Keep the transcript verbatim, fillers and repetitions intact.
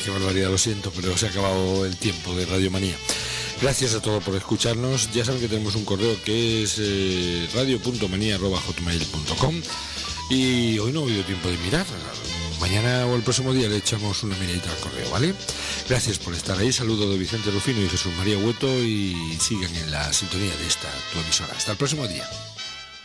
qué barbaridad, lo siento, pero se ha acabado el tiempo de Radio Manía. Gracias a todos por escucharnos. Ya saben que tenemos un correo que es eh, radio punto manía arroba hotmail punto com. Y hoy no he habido tiempo de mirar. Mañana o el próximo día le echamos una miradita al correo, ¿vale? Gracias por estar ahí. Saludos de Vicente Rufino y Jesús María Hueto, y sigan en la sintonía de esta tu emisora. Hasta el próximo día.